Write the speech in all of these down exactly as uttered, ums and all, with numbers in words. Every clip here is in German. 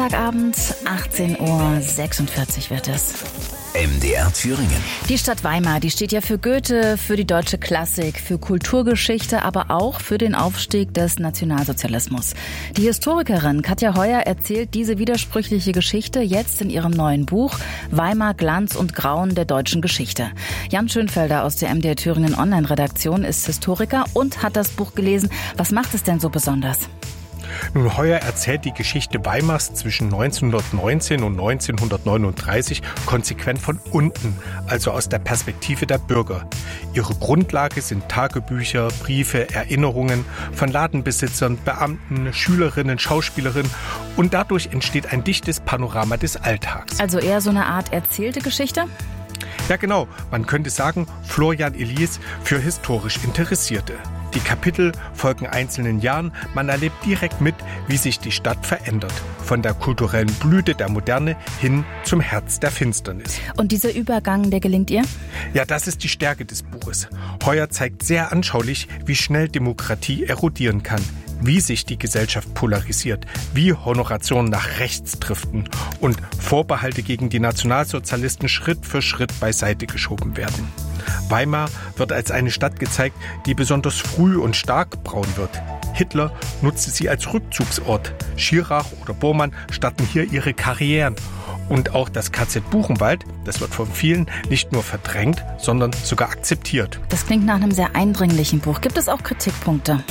Abend, achtzehn Uhr sechsundvierzig wird es. M D R Thüringen. Die Stadt Weimar, die steht ja für Goethe, für die deutsche Klassik, für Kulturgeschichte, aber auch für den Aufstieg des Nationalsozialismus. Die Historikerin Katja Heuer erzählt diese widersprüchliche Geschichte jetzt in ihrem neuen Buch Weimar, Glanz und Grauen der deutschen Geschichte. Jan Schönfelder aus der M D R Thüringen Online-Redaktion ist Historiker und hat das Buch gelesen. Was macht es denn so besonders? Nun, Heuer erzählt die Geschichte Weimars zwischen neunzehnhundertneunzehn und neunzehnhundertneununddreißig konsequent von unten, also aus der Perspektive der Bürger. Ihre Grundlage sind Tagebücher, Briefe, Erinnerungen von Ladenbesitzern, Beamten, Schülerinnen, Schauspielerinnen und dadurch entsteht ein dichtes Panorama des Alltags. Also eher so eine Art erzählte Geschichte? Ja genau, man könnte sagen Florian Illies für historisch Interessierte. Die Kapitel folgen einzelnen Jahren, man erlebt direkt mit, wie sich die Stadt verändert. Von der kulturellen Blüte der Moderne hin zum Herz der Finsternis. Und dieser Übergang, der gelingt ihr? Ja, das ist die Stärke des Buches. Heuer zeigt sehr anschaulich, wie schnell Demokratie erodieren kann, wie sich die Gesellschaft polarisiert, wie Honorationen nach rechts driften und Vorbehalte gegen die Nationalsozialisten Schritt für Schritt beiseite geschoben werden. Weimar wird als eine Stadt gezeigt, die besonders früh und stark braun wird. Hitler nutzte sie als Rückzugsort. Schirach oder Bormann starten hier ihre Karrieren. Und auch das K Z Buchenwald, das wird von vielen nicht nur verdrängt, sondern sogar akzeptiert. Das klingt nach einem sehr eindringlichen Buch. Gibt es auch Kritikpunkte?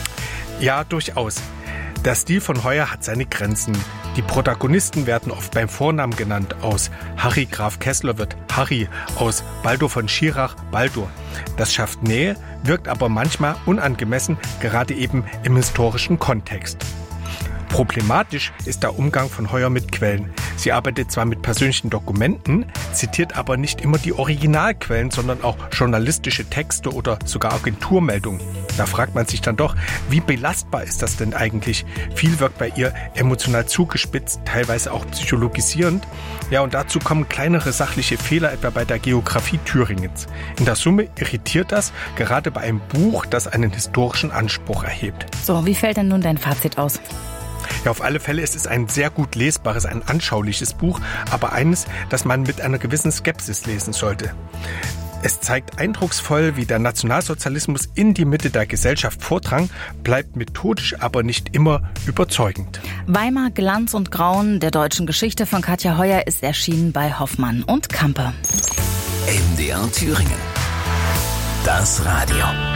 Ja, durchaus. Der Stil von Heuer hat seine Grenzen. Die Protagonisten werden oft beim Vornamen genannt. Aus Harry Graf Kessler wird Harry, aus Baldur von Schirach Baldur. Das schafft Nähe, wirkt aber manchmal unangemessen, gerade eben im historischen Kontext. Problematisch ist der Umgang von Heuer mit Quellen. Sie arbeitet zwar mit persönlichen Dokumenten, zitiert aber nicht immer die Originalquellen, sondern auch journalistische Texte oder sogar Agenturmeldungen. Da fragt man sich dann doch, wie belastbar ist das denn eigentlich? Viel wirkt bei ihr emotional zugespitzt, teilweise auch psychologisierend. Ja, und dazu kommen kleinere sachliche Fehler, etwa bei der Geografie Thüringens. In der Summe irritiert das, gerade bei einem Buch, das einen historischen Anspruch erhebt. So, wie fällt denn nun dein Fazit aus? Ja, auf alle Fälle ist es ein sehr gut lesbares, ein anschauliches Buch, aber eines, das man mit einer gewissen Skepsis lesen sollte. Es zeigt eindrucksvoll, wie der Nationalsozialismus in die Mitte der Gesellschaft vordrang, bleibt methodisch aber nicht immer überzeugend. Weimar, Glanz und Grauen der deutschen Geschichte von Katja Heuer ist erschienen bei Hoffmann und Campe. M D R Thüringen. Das Radio.